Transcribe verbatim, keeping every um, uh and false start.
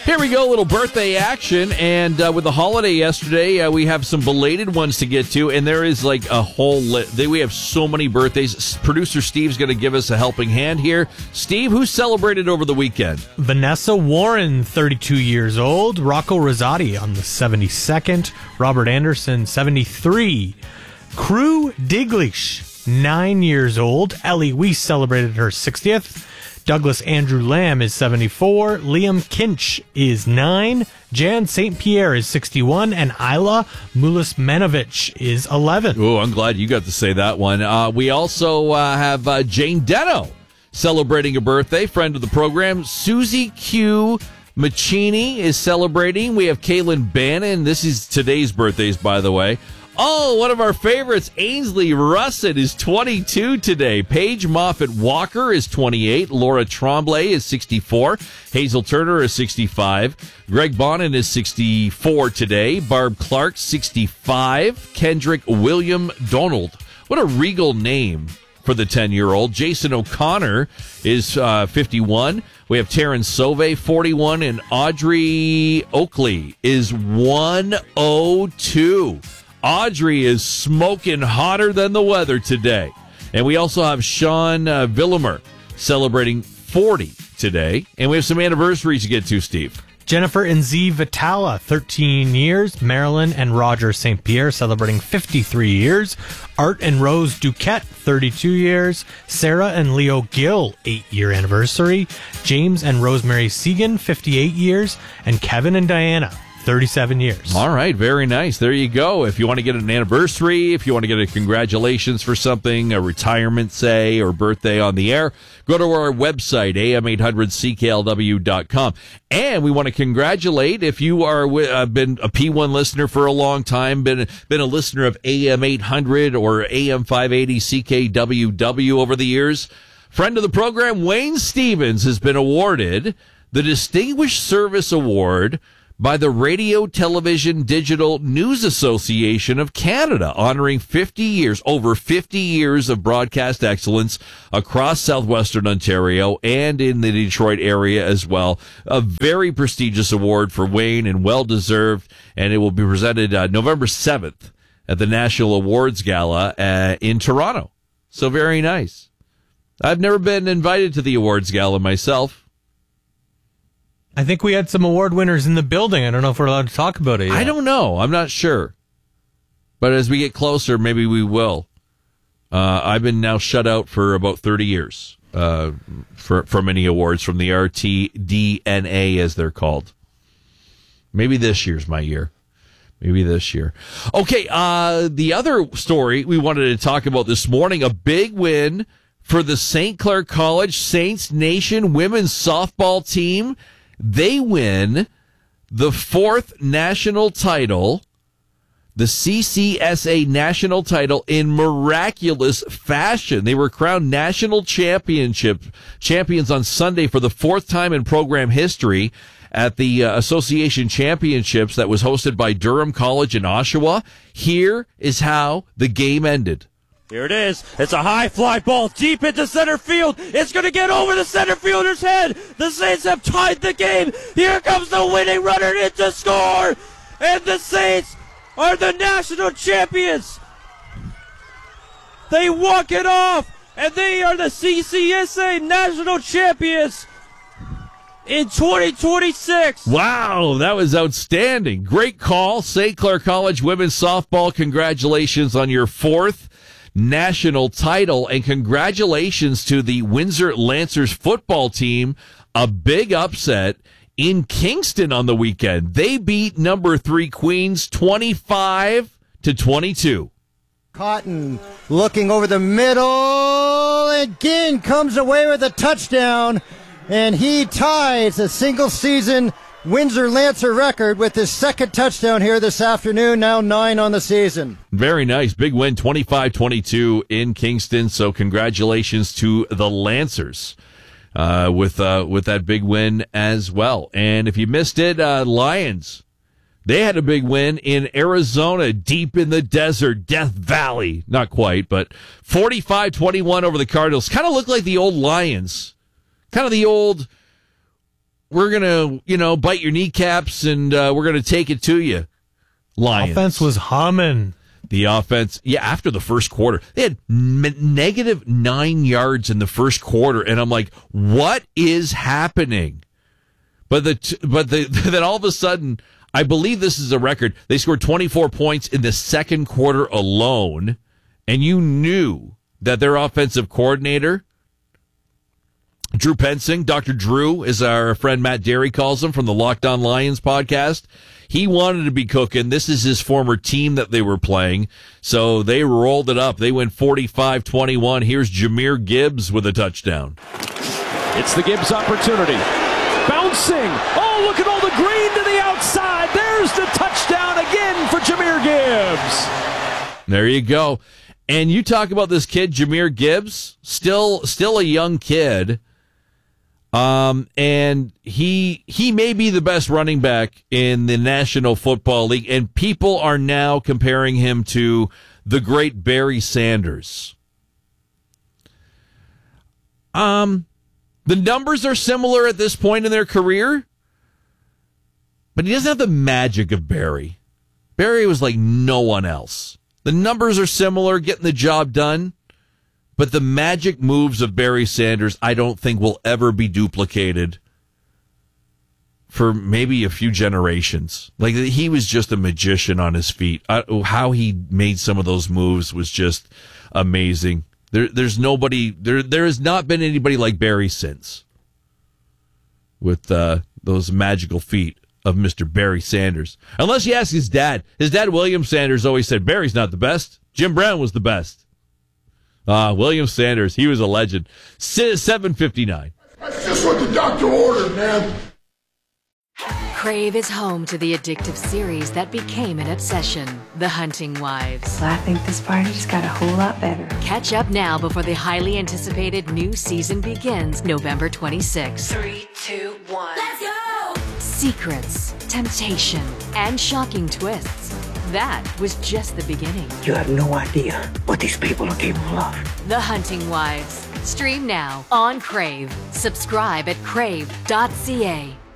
Here we go, a little birthday action, and uh, with the holiday yesterday, uh, we have some belated ones to get to, and there is like a whole list. We have so many birthdays. Producer Steve's going to give us a helping hand here. Steve, who celebrated over the weekend? Vanessa Warren, thirty-two years old. Rocco Rosati on the seventy-second. Robert Anderson, seventy-three. Crew Diglish, nine years old. Ellie Weiss celebrated her sixtieth. Douglas Andrew Lamb is seventy-four. Liam Kinch is nine. Jan Saint Pierre is sixty-one. And Isla Mulismanovich is eleven. Oh, I'm glad you got to say that one. Uh, we also uh, have uh, Jane Deno celebrating a birthday. Friend of the program. Susie Q. Machini is celebrating. We have Kaylin Bannon. This is today's birthdays, by the way. Oh, one of our favorites, Ainsley Russet, is twenty-two today. Paige Moffett Walker is twenty-eight. Laura Tremblay is sixty-four. Hazel Turner is sixty-five. Greg Bonin is sixty-four today. Barb Clark, sixty-five. Kendrick William Donald. What a regal name for the ten-year-old. Jason O'Connor is uh, fifty-one. We have Taryn Sauve, forty-one. And Audrey Oakley is one oh two. Audrey is smoking hotter than the weather today. And we also have Sean uh, Villemer celebrating forty today. And we have some anniversaries to get to, Steve. Jennifer and Z Vitala, thirteen years. Marilyn and Roger Saint Pierre celebrating fifty-three years. Art and Rose Duquette, thirty-two years. Sarah and Leo Gill, eight-year anniversary. James and Rosemary Segan, fifty-eight years. And Kevin and Diana, thirty-seven years. All right, very nice. There you go. If you want to get an anniversary, if you want to get a congratulations for something, a retirement, say, or birthday on the air, go to our website, A M eight hundred C K L W dot com. And we want to congratulate, if you are uh, been a P one listener for a long time, been been a listener of A M eight hundred or A M five eighty C K W W over the years, friend of the program, Wayne Stevens, has been awarded the Distinguished Service Award by the Radio Television Digital News Association of Canada, honoring fifty years, over fifty years of broadcast excellence across southwestern Ontario and in the Detroit area as well. A very prestigious award for Wayne and well-deserved, and it will be presented uh, November seventh at the National Awards Gala uh, in Toronto. So very nice. I've never been invited to the awards gala myself. I think we had some award winners in the building. I don't know if we're allowed to talk about it yet. I don't know. I'm not sure. But as we get closer, maybe we will. Uh, I've been now shut out for about thirty years uh, for, from any awards from the R T D N A, as they're called. Maybe this year's my year. Maybe this year. Okay, uh, the other story we wanted to talk about this morning, a big win for the Saint Clair College Saints Nation women's softball team. They win the fourth national title, the C C S A national title, in miraculous fashion. They were crowned national championship champions on Sunday for the fourth time in program history at the uh, Association Championships that was hosted by Durham College in Oshawa. Here is how the game ended. Here it is. It's a high fly ball deep into center field. It's going to get over the center fielder's head. The Saints have tied the game. Here comes the winning runner in to score. And the Saints are the national champions. They walk it off. And they are the C C S A national champions in twenty twenty-six. Wow, that was outstanding. Great call. Saint Clair College women's softball, congratulations on your fourth national title, and congratulations to the Windsor Lancers football team. A big upset in Kingston on the weekend. They beat number three Queens twenty-five to twenty-two. Cotton looking over the middle. Again comes away with a touchdown, and he ties a single season Windsor Lancer record with his second touchdown here this afternoon, now nine on the season. Very nice. Big win, twenty-five twenty-two in Kingston. So congratulations to the Lancers uh, with uh, with that big win as well. And if you missed it, uh, Lions, they had a big win in Arizona, deep in the desert, Death Valley. Not quite, but forty-five twenty-one over the Cardinals. Kind of looked like the old Lions. Kind of the old we're going to, you know, bite your kneecaps and uh, we're going to take it to you, Lions. Offense was humming. The offense, yeah, after the first quarter, they had m- negative nine yards in the first quarter, and I'm like, what is happening? But the t- but the, then all of a sudden, I believe this is a record. They scored twenty-four points in the second quarter alone, and you knew that their offensive coordinator, Drew Pensing, Doctor Drew, as our friend Matt Derry calls him from the Locked On Lions podcast, he wanted to be cooking. This is his former team that they were playing, so they rolled it up. They went forty-five twenty-one. Here's Jahmyr Gibbs with a touchdown. It's the Gibbs opportunity. Bouncing. Oh, look at all the green to the outside. There's the touchdown again for Jahmyr Gibbs. There you go. And you talk about this kid, Jahmyr Gibbs, still still a young kid. Um, and he he may be the best running back in the National Football League, and people are now comparing him to the great Barry Sanders. Um, the numbers are similar at this point in their career, but he doesn't have the magic of Barry. Barry was like no one else. The numbers are similar, getting the job done. But the magic moves of Barry Sanders, I don't think will ever be duplicated for maybe a few generations. Like, he was just a magician on his feet. I, how he made some of those moves was just amazing. There, there's nobody, there, there has not been anybody like Barry since with uh, those magical feet of Mister Barry Sanders. Unless you ask his dad. His dad, William Sanders, always said Barry's not the best. Jim Brown was the best. Uh, William Sanders, he was a legend. seven fifty-nine. That's just what the doctor ordered, man. Crave is home to the addictive series that became an obsession, The Hunting Wives. I think this party just got a whole lot better. Catch up now before the highly anticipated new season begins November twenty-sixth. Three, two, one. Let's go! Secrets, temptation, and shocking twists. That was just the beginning. You have no idea what these people are capable of. The Hunting Wives. Stream now on Crave. Subscribe at crave dot c a.